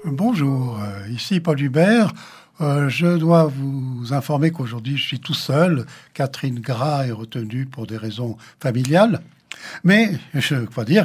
Bonjour, ici Paul Hubert. Je dois vous informer qu'aujourd'hui je suis tout seul. Catherine Gras est retenue pour des raisons familiales. Mais je dois dire